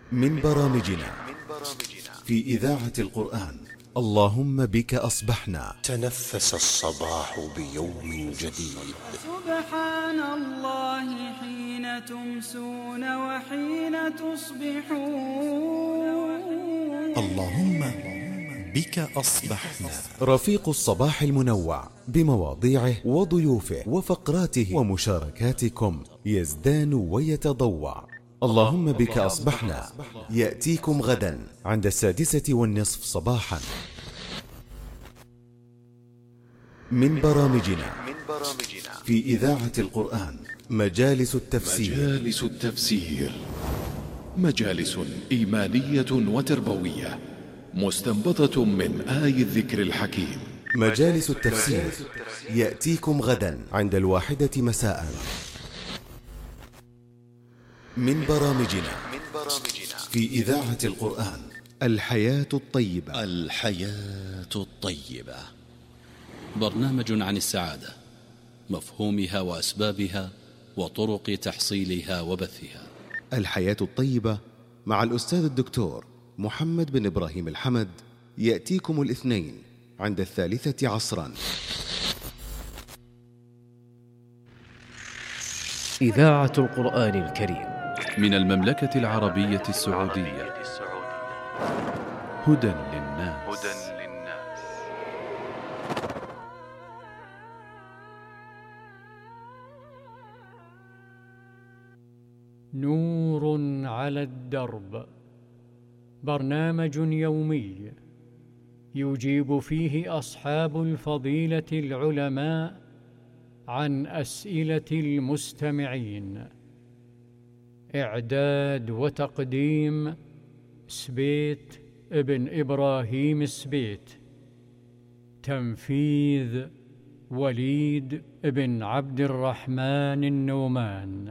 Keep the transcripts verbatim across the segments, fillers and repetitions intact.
من برامجنا في إذاعة القرآن. اللهم بك أصبحنا. تنفس الصباح بيوم جديد. سبحان الله حين تمسون وحين تصبحون. اللهم بك أصبحنا. رفيق الصباح المنوع بمواضيعه وضيوفه وفقراته ومشاركاتكم يزدان ويتضوع. اللهم بك أصبحنا يأتيكم غدا عند السادسة والنصف صباحا. من برامجنا في إذاعة القرآن مجالس التفسير. مجالس التفسير مجالس إيمانية وتربوية مستنبطة من آي الذكر الحكيم. مجالس التفسير يأتيكم غدا عند الواحدة مساء. من برامجنا في إذاعة القرآن الحياة الطيبة. الحياة الطيبة برنامج عن السعادة، مفهومها وأسبابها وطرق تحصيلها وبثها. الحياة الطيبة مع الأستاذ الدكتور محمد بن إبراهيم الحمد يأتيكم الاثنين عند الثالثة عصرا. إذاعة القرآن الكريم من المملكة العربية السعودية. هدى للناس. نور على الدرب، برنامج يومي يجيب فيه أصحاب الفضيلة العلماء عن أسئلة المستمعين. إعداد وتقديم سبيت ابن إبراهيم السبيت. تنفيذ وليد ابن عبد الرحمن النومان.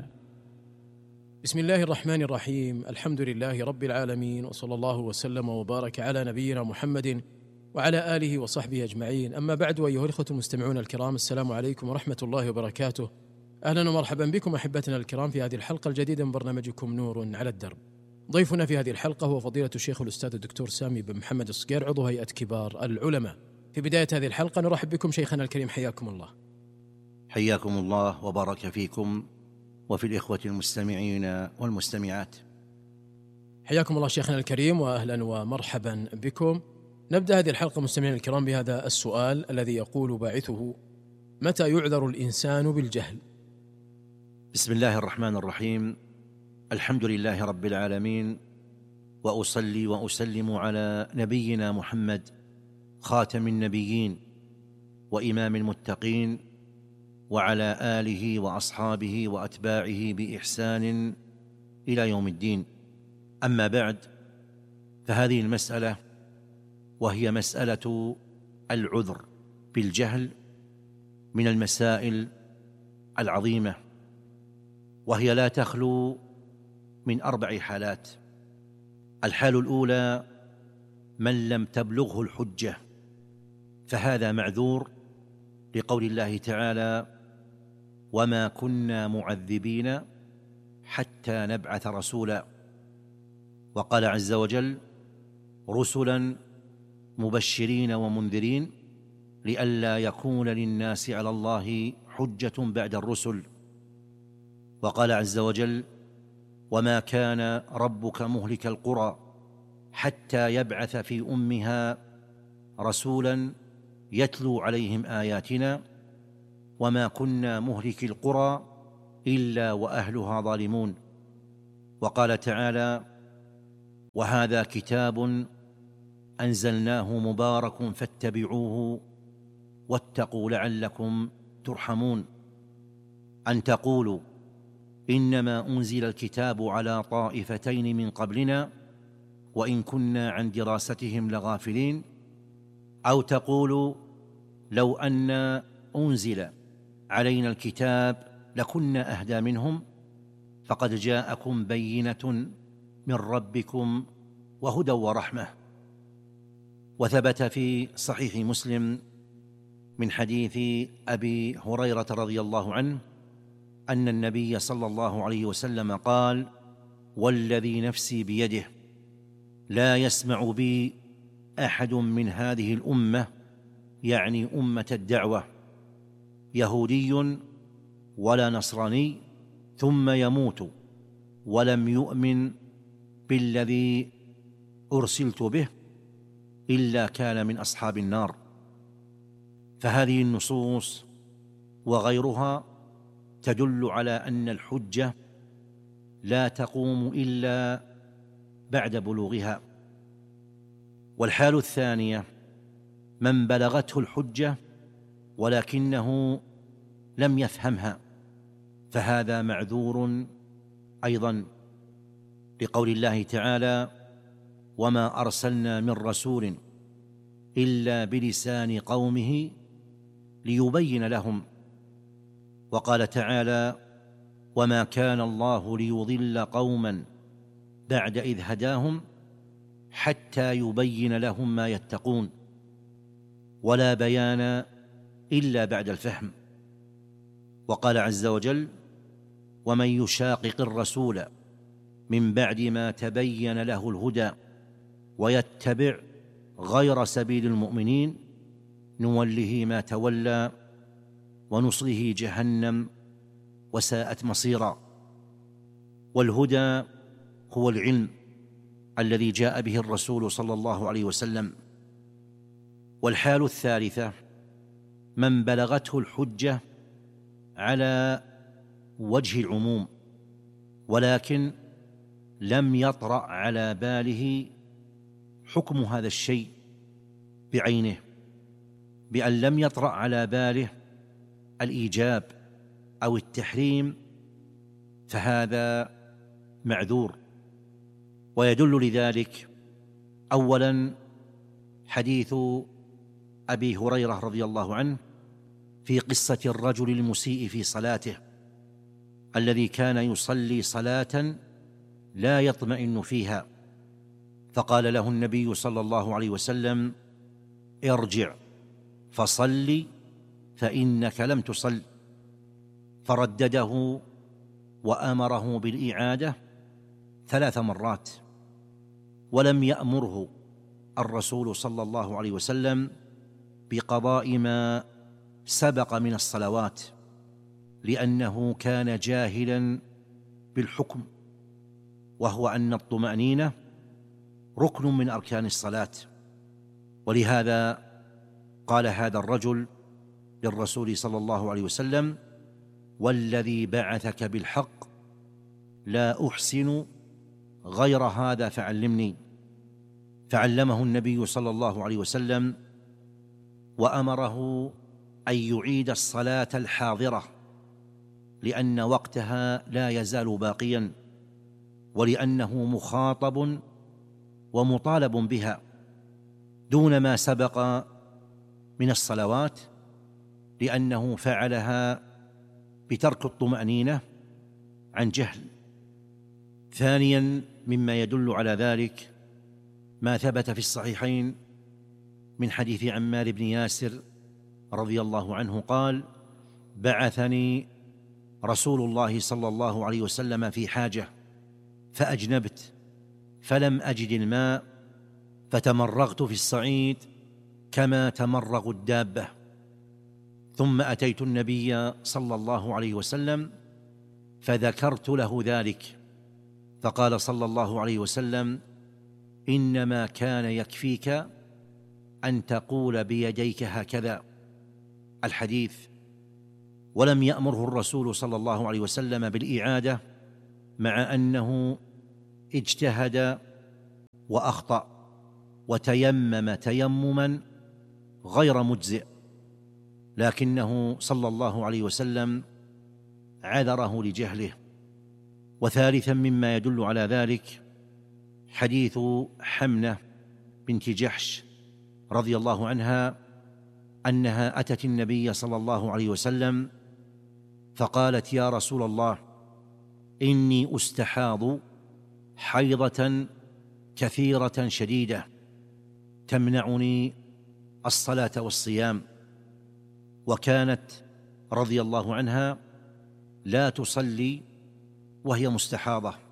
بسم الله الرحمن الرحيم. الحمد لله رب العالمين، وصلى الله وسلم وبارك على نبينا محمد وعلى آله وصحبه أجمعين. أما بعد، أيها الإخوة المستمعون الكرام، السلام عليكم ورحمة الله وبركاته. أهلا ومرحبا بكم أحبتنا الكرام في هذه الحلقة الجديدة من برنامجكم نور على الدرب. ضيفنا في هذه الحلقة هو فضيلة الشيخ الأستاذ الدكتور سامي بن محمد الصقير، عضو هيئة كبار العلماء. في بداية هذه الحلقة نرحب بكم شيخنا الكريم، حياكم الله. حياكم الله وبارك فيكم وفي الإخوة المستمعين والمستمعات. حياكم الله شيخنا الكريم وأهلا ومرحبا بكم. نبدأ هذه الحلقة مستمعين الكرام بهذا السؤال الذي يقول باعثه: متى يعذر الإنسان بالجهل؟ بسم الله الرحمن الرحيم. الحمد لله رب العالمين، وأصلي وأسلم على نبينا محمد خاتم النبيين وإمام المتقين، وعلى آله وأصحابه وأتباعه بإحسان إلى يوم الدين. أما بعد، فهذه المسألة وهي مسألة العذر بالجهل من المسائل العظيمة، وهي لا تخلو من أربع حالات. الحال الأولى: من لم تبلغه الحجة، فهذا معذور لقول الله تعالى: وما كنا معذبين حتى نبعث رسولا. وقال عز وجل: رسلا مبشرين ومنذرين لئلا يكون للناس على الله حجة بعد الرسل. وقال عز وجل: وما كان ربك مهلك القرى حتى يبعث في أمها رسولا يتلو عليهم آياتنا وما كنا مهلك القرى إلا وأهلها ظالمون. وقال تعالى: وهذا كتاب أنزلناه مبارك فاتبعوه واتقوا لعلكم ترحمون. أن تقولوا إنما أنزل الكتاب على طائفتين من قبلنا وإن كنا عن دراستهم لغافلين، أو تقولوا لو أن أنزل علينا الكتاب لكنا أهدى منهم، فقد جاءكم بينة من ربكم وهدى ورحمة. وثبت في صحيح مسلم من حديث أبي هريرة رضي الله عنه أن النبي صلى الله عليه وسلم قال: والذي نفسي بيده لا يسمع بي أحد من هذه الأمة، يعني أمة الدعوة، يهودي ولا نصراني ثم يموت ولم يؤمن بالذي أرسلت به إلا كان من أصحاب النار. فهذه النصوص وغيرها تدل على أن الحجة لا تقوم إلا بعد بلوغها. والحال الثانية من بلغته الحجة ولكنه لم يفهمها، فهذا معذور أيضا، لقول الله تعالى: وما أرسلنا من رسول إلا بلسان قومه ليبين لهم. وقال تعالى: وما كان الله ليضل قوما بعد إذ هداهم حتى يبين لهم ما يتقون، ولا بيان إلا بعد الفهم. وقال عز وجل: ومن يشاقق الرسول من بعد ما تبين له الهدى ويتبع غير سبيل المؤمنين نوله ما تولى ونصله جهنم وساءت مصيرا. والهدى هو العلم الذي جاء به الرسول صلى الله عليه وسلم. والحال الثالثة من بلغته الحجة على وجه العموم ولكن لم يطرأ على باله حكم هذا الشيء بعينه، بأن لم يطرأ على باله الإيجاب أو التحريم، فهذا معذور. ويدل لذلك أولا حديث أبي هريرة رضي الله عنه في قصة الرجل المسيء في صلاته الذي كان يصلي صلاة لا يطمئن فيها، فقال له النبي صلى الله عليه وسلم: ارجع فصل فإنك لم تصل. فردده وأمره بالإعادة ثلاث مرات، ولم يأمره الرسول صلى الله عليه وسلم بقضاء ما سبق من الصلوات، لأنه كان جاهلا بالحكم، وهو أن الطمأنينة ركن من أركان الصلاة. ولهذا قال هذا الرجل للرسول صلى الله عليه وسلم: والذي بعثك بالحق لا أحسن غير هذا فعلمني. فعلمه النبي صلى الله عليه وسلم وأمره أن يعيد الصلاة الحاضرة، لأن وقتها لا يزال باقيا، ولأنه مخاطب ومطالب بها دون ما سبق من الصلوات، لأنه فعلها بترك الطمأنينة عن جهل. ثانيا مما يدل على ذلك ما ثبت في الصحيحين من حديث عمار بن ياسر رضي الله عنه قال: بعثني رسول الله صلى الله عليه وسلم في حاجة فأجنبت فلم أجد الماء فتمرغت في الصعيد كما تمرغ الدابة، ثم أتيت النبي صلى الله عليه وسلم فذكرت له ذلك، فقال صلى الله عليه وسلم: إنما كان يكفيك أن تقول بيديك هكذا. الحديث. ولم يأمره الرسول صلى الله عليه وسلم بالإعادة، مع أنه اجتهد وأخطأ وتيمم تيمما غير مجزئ، لكنه صلى الله عليه وسلم عذره لجهله. وثالثا مما يدل على ذلك حديث حمنة بنت جحش رضي الله عنها أنها أتت النبي صلى الله عليه وسلم فقالت: يا رسول الله، إني أستحاض حيضة كثيرة شديدة تمنعني الصلاة والصيام. وكانت رضي الله عنها لا تصلي وهي مستحاضة،